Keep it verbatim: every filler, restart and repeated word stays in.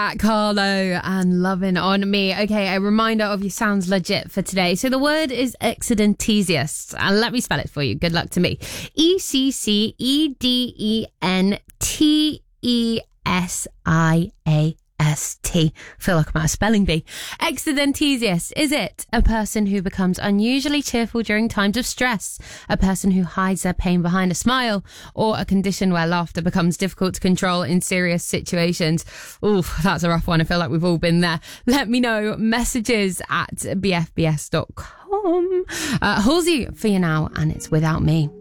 At Carlo and Loving on Me. Okay, a reminder of your sounds legit for today. So the word is excedentesius, and let me spell it for you. Good luck to me. E C C E D E N T E S I A S T. Feel like I'm at a spelling bee. Excedentesius. Is it a person who becomes unusually cheerful during times of stress? A person who hides their pain behind a smile? Or a condition where laughter becomes difficult to control in serious situations? Oof, that's a rough one. I feel like we've all been there. Let me know. Messages at b f b s dot com. Uh, Halsey for you now, and it's Without Me.